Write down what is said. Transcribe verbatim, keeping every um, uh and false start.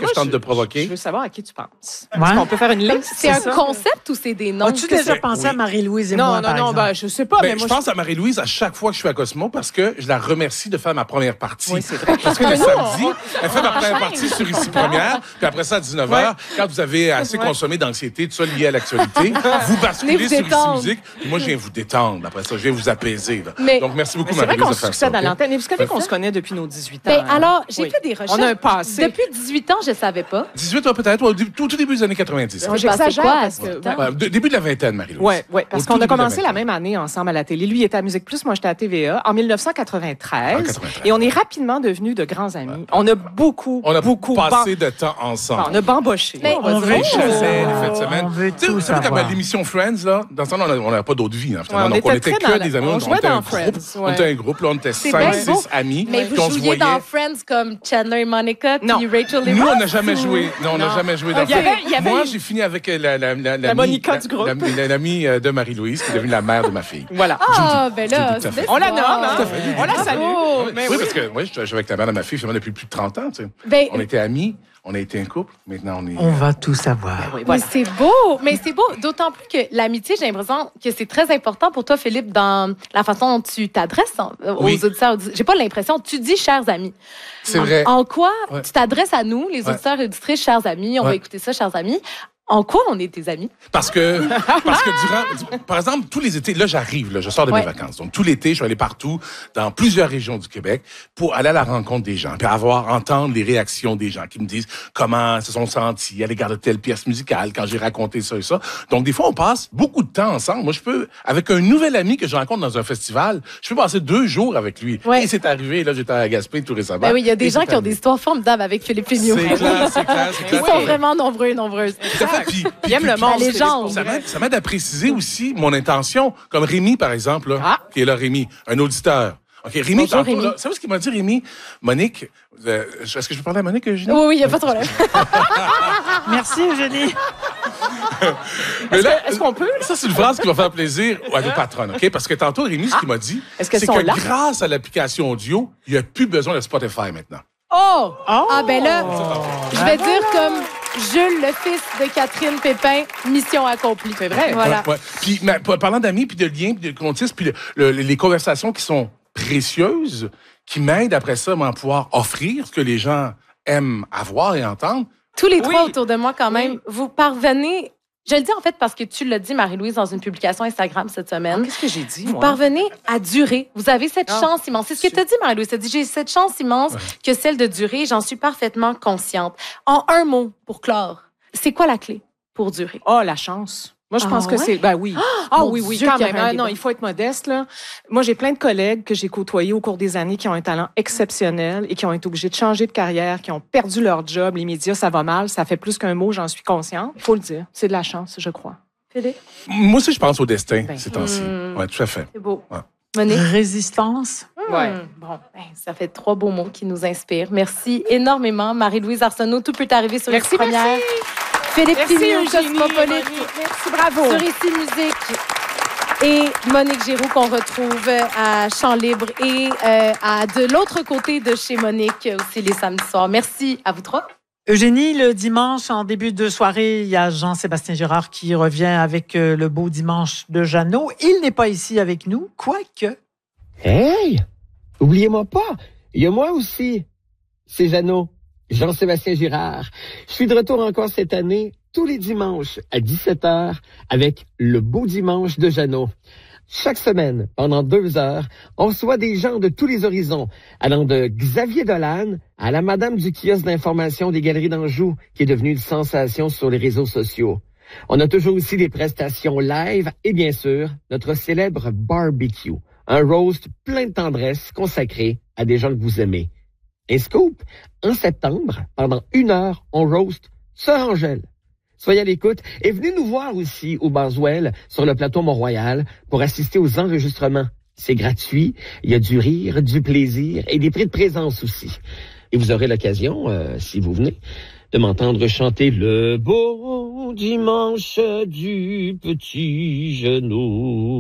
que je tente de provoquer? Je veux savoir à qui tu penses. Ouais. On peut faire une liste. C'est un concept ou c'est des noms? As-tu déjà pensé Oui. à Marie-Louise et Non, moi, non, par non, exemple? ben, je sais pas, Ben, mais moi, je pense à Marie-Louise à chaque fois que je suis à Cosmo parce que je la remercie de faire ma première partie. Oui, c'est vrai. Parce que le Nous, samedi, on- elle fait ma première partie sur Ici Première, puis après ça, à dix-neuf heures, quand vous avez assez consommé d'anxiété, tout ça lié à l'actualité, vous basculez Venez vous sur Ici détendre. Musique, puis moi, je viens vous détendre. Après ça, je viens vous apaiser. Là. Mais- Donc, merci beaucoup, Mais c'est vrai Marie-Louise, qu'on de se faire ça. succède à OK? l'antenne. Et vous savez qu'on se connaît depuis nos dix-huit ans. Ben, hein? alors, j'ai Oui. fait des recherches. On a un passé. Depuis dix-huit ans, je savais pas. dix-huit ans peut-être, au début- tout, tout début des années quatre-vingt-dix. Moi, C'est passé j'exagère quoi, parce que... dix-huit ans? Ouais, de- début de la vingtaine, Marie-Louise. Oui, ouais, parce Au qu'on tout a début de commencé la vingtaine. même année ensemble à la télé. Lui il était à Musique Plus, moi j'étais à T V A en mille neuf cent quatre-vingt-treize. En quatre-vingt-treize. Et on est rapidement devenus de grands amis. On a beaucoup, On a beaucoup passé ban- de temps ensemble. on a bamboché. Mais- va On dire. veut Les tout chassets, savoir. les fêtes de semaine. On veut Tu sais, tout vous savez, comme savoir. l'émission Friends, là, dans ce temps-là, on n'avait pas d'autre vie, hein, finalement. Ouais, on Donc, on était était très que dans des la- amis. on On, jouait était dans un Friends, groupe. ouais. On était un groupe, là, on était C'est cinq, bien six beau. amis. Mais puis vous on se jouiez voyait. dans Friends comme Chandler et Monica Non. puis Rachel et Nous, Ross? on n'a jamais joué. Non, on n'a Non. jamais joué dans Il y avait- Friends. il y avait- Moi, j'ai fini avec euh, la, la, la, La Monica du groupe. La, la- l'amie euh, de Marie-Louise, qui est devenue la mère de ma fille. Voilà. Ah, ben là, tout à fait. c'est On la nomme, hein? l'histoire. On la salue. Bravo. Mais oui, oui. parce que moi, je suis avec la mère de ma fille finalement, depuis plus de trente ans. Tu sais. Ben, On était amis, on a été un couple. Maintenant, on est. On va tout savoir. Oui, mais voilà. c'est beau, mais c'est beau, d'autant plus que l'amitié, j'ai l'impression que c'est très important pour toi, Philippe, dans la façon dont tu t'adresses en- aux Oui. auditeurs. J'ai pas l'impression, tu dis chers amis. C'est En- vrai. En quoi Ouais. tu t'adresses à nous, les Ouais. auditeurs et auditrices, chers amis, on va Ouais. écouter ça, chers amis. En quoi on est tes amis? Parce que, parce que durant, par exemple, tous les étés, là, j'arrive, là, je sors de Ouais. mes vacances. Donc, tout l'été, je suis allé partout, dans plusieurs régions du Québec, pour aller à la rencontre des gens, puis avoir, entendre les réactions des gens qui me disent comment se sont sentis à l'égard de telle pièce musicale quand j'ai raconté ça et ça. Donc, des fois, on passe beaucoup de temps ensemble. Moi, je peux, avec un nouvel ami que je rencontre dans un festival, je peux passer deux jours avec lui. Ouais. Et c'est arrivé, là, j'étais à Gaspé tout récemment. Ben oui, il y a des Et gens c'est qui ont des arrivé. histoires formidables avec Philippe Lignou. C'est clair, c'est clair, c'est Ils clair. sont vraiment nombreux et nombreuses. Tout à fait. Puis- puis- Il aime puis- le monde. La légende. Ça m'aide, ça m'aide à préciser aussi mon intention. Comme Rémi, par exemple, là, Ah. qui est là, Rémi, un auditeur. OK, Rémi, Bonjour, tantôt, Rémi. là, savez ce qu'il m'a dit, Rémi? Monique, euh, est-ce que je peux parler à Monique, Eugénie? Oui, oui, il n'y a pas de problème. Merci, Eugénie. Mais là, Est-ce qu'on peut, là? ça, c'est une phrase qui va faire plaisir à nos patronnes, OK? Parce que tantôt, Rémi, ce qu'il m'a dit, Est-ce qu'elles c'est sont que là? grâce à l'application audio, il n'y a plus besoin de Spotify maintenant. Oh! Oh! Ah, ben là, je vais dire comme Jules, le fils de Catherine Pépin, mission accomplie. C'est vrai. Voilà. Ouais, ouais. Puis, mais, p- parlant d'amis, puis de liens, puis de comptistes, puis le- le- les conversations qui sont précieuses, qui m'aident après ça à pouvoir offrir ce que les gens aiment avoir et entendre. Tous les Oui. trois autour de moi, quand même, Oui. vous parvenez. Je le dis en fait parce que tu l'as dit, Marie-Louise, dans une publication Instagram cette semaine. Qu'est-ce que j'ai dit, Vous moi? parvenez à durer. Vous avez cette Ah. chance immense. C'est ce que tu as dit, Marie-Louise. Tu as dit, j'ai cette chance immense Ouais. que celle de durer. J'en suis parfaitement consciente. En un mot, pour clore, c'est quoi la clé pour durer? Oh, la chance. Moi, je Ah pense que ouais? c'est... Ben oui. Ah mon oui, oui, Dieu, quand qu'il y même. aurait un Ah, non, débat. il faut être modeste, là. Moi, j'ai plein de collègues que j'ai côtoyés au cours des années qui ont un talent exceptionnel et qui ont été obligés de changer de carrière, qui ont perdu leur job. Les médias, ça va mal. Ça fait plus qu'un mot, j'en suis consciente. Il faut le dire. C'est de la chance, je crois. Philippe? Moi aussi, je pense au destin Ben, ces temps-ci. hmm. Oui, tout à fait. C'est beau. Ouais. Monique? Résistance. Ouais. Hmm. Bon, ben, ça fait trois beaux mots qui nous inspirent. Merci énormément, Marie-Louise Arsenault. Tout peut arriver sur Merci, les premières. Philippe Merci, Lignou, Eugénie, Cosmopolite. Monique. Merci, bravo. Sur Ici Musique. Et Monique Giroux, qu'on retrouve à Champ Libre et euh, à de l'autre côté de chez Monique aussi les samedis soirs. Merci à vous trois. Eugénie, le dimanche, en début de soirée, il y a Jean-Sébastien Girard qui revient avec euh, le beau dimanche de Jeannot. Il n'est pas ici avec nous, quoique. Hey! Oubliez-moi pas, il y a moi aussi. C'est Jeannot, Jean-Sébastien Girard. Je suis de retour encore cette année, tous les dimanches à dix-sept heures, avec le beau dimanche de Jeannot. Chaque semaine, pendant deux heures, on reçoit des gens de tous les horizons, allant de Xavier Dolan à la madame du kiosque d'information des Galeries d'Anjou, qui est devenue une sensation sur les réseaux sociaux. On a toujours aussi des prestations live et bien sûr, notre célèbre barbecue. Un roast plein de tendresse consacré à des gens que vous aimez. Et scoop, en septembre, pendant une heure, on roast Sœur Angèle. Soyez à l'écoute et venez nous voir aussi au Boswell sur le plateau Mont-Royal pour assister aux enregistrements. C'est gratuit, il y a du rire, du plaisir et des prix de présence aussi. Et vous aurez l'occasion, euh, si vous venez, de m'entendre chanter le beau dimanche du petit Jeannot.